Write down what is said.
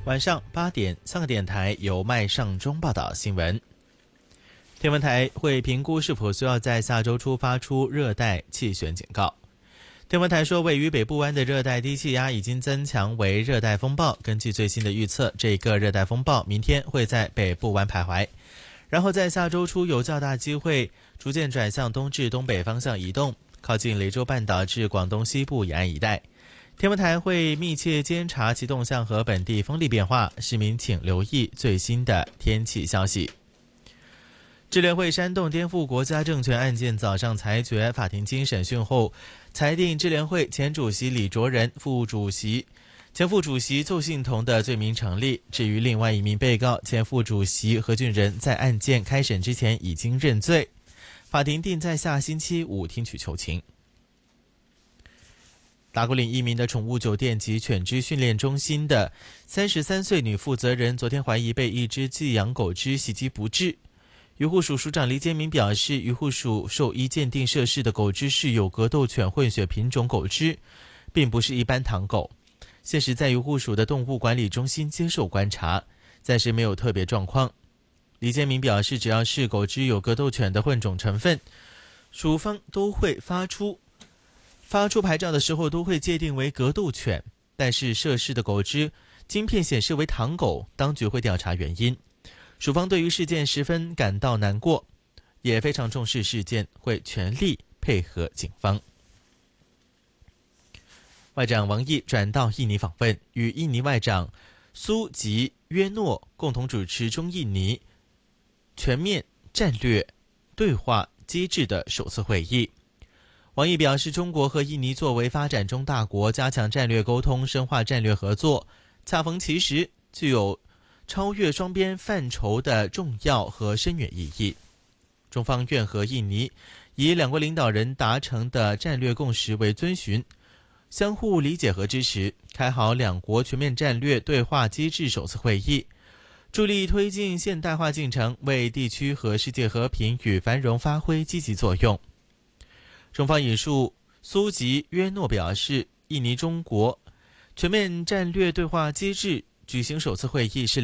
晚上8点，3个电台由麦尚中报道新闻。天文台会评估是否需要在下周初发出热带气旋警告。天文台说，位于北部湾的热带低气压已经增强为热带风暴。根据最新的预测，这个热带风暴明天会在北部湾徘徊，然后在下周初有较大机会逐渐转向东至东北方向移动，靠近雷州半岛至广东西部沿岸一带。天文台会密切监察其动向和本地风力变化，市民请留意最新的天气消息。支联会煽动颠覆国家政权案件早上裁决，法庭经审讯后裁定支联会前主席李卓人、前副主席邹幸彤的罪名成立。至于另外一名被告前副主席何俊仁，在案件开审之前已经认罪，法庭定在下星期5听取求情。打鼓岭一名的宠物酒店及犬只训练中心的33岁女负责人，昨天怀疑被一只寄养狗只袭击不治。渔护署署长黎建明表示，渔护署兽医鉴定涉事的狗只是有格斗犬混血品种狗只，并不是一般唐狗。现时在渔护署的动物管理中心接受观察，暂时没有特别状况。黎建明表示，只要是狗只有格斗犬的混种成分，署方都会发出牌照的时候都会界定为格斗犬，但是涉事的狗只晶片显示为唐狗，当局会调查原因。署方对于事件十分感到难过，也非常重视事件，会全力配合警方。外长王毅转到印尼访问，与印尼外长苏吉约诺共同主持中印尼全面战略对话机制的首次会议。王毅表示，中国和印尼作为发展中大国，加强战略沟通，深化战略合作，恰逢其时，具有超越双边范畴的重要和深远意义。中方愿和印尼以两国领导人达成的战略共识为遵循，相互理解和支持，开好两国全面战略对话机制首次会议，助力推进现代化进程，为地区和世界和平与繁荣发挥积极作用。中方引述苏吉约诺表示，印尼中国全面战略对话机制举行首次会议是